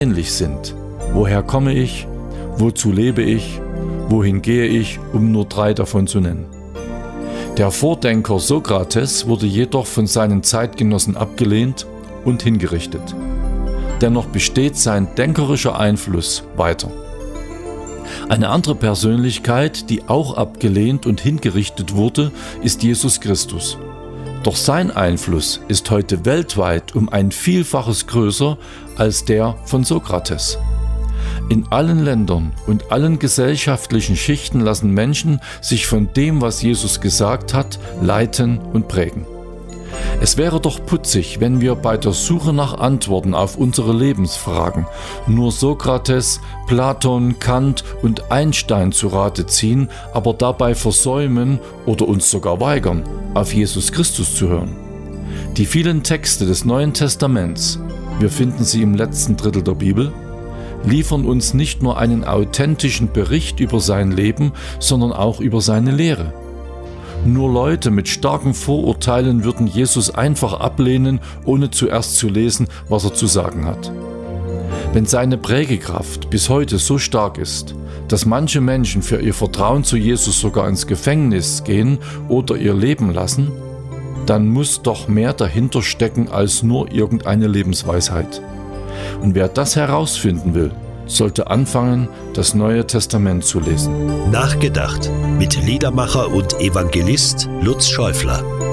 ähnlich sind. Woher komme ich? Wozu lebe ich? Wohin gehe ich, um nur 3 davon zu nennen? Der Vordenker Sokrates wurde jedoch von seinen Zeitgenossen abgelehnt und hingerichtet. Dennoch besteht sein denkerischer Einfluss weiter. Eine andere Persönlichkeit, die auch abgelehnt und hingerichtet wurde, ist Jesus Christus. Doch sein Einfluss ist heute weltweit um ein Vielfaches größer als der von Sokrates. In allen Ländern und allen gesellschaftlichen Schichten lassen Menschen sich von dem, was Jesus gesagt hat, leiten und prägen. Es wäre doch putzig, wenn wir bei der Suche nach Antworten auf unsere Lebensfragen nur Sokrates, Platon, Kant und Einstein zu Rate ziehen, aber dabei versäumen oder uns sogar weigern, auf Jesus Christus zu hören. Die vielen Texte des Neuen Testaments, wir finden sie im letzten Drittel der Bibel, liefern uns nicht nur einen authentischen Bericht über sein Leben, sondern auch über seine Lehre. Nur Leute mit starken Vorurteilen würden Jesus einfach ablehnen, ohne zuerst zu lesen, was er zu sagen hat. Wenn seine Prägekraft bis heute so stark ist, dass manche Menschen für ihr Vertrauen zu Jesus sogar ins Gefängnis gehen oder ihr Leben lassen, dann muss doch mehr dahinter stecken als nur irgendeine Lebensweisheit. Und wer das herausfinden will, sollte anfangen, das Neue Testament zu lesen. Nachgedacht mit Liedermacher und Evangelist Lutz Schäufler.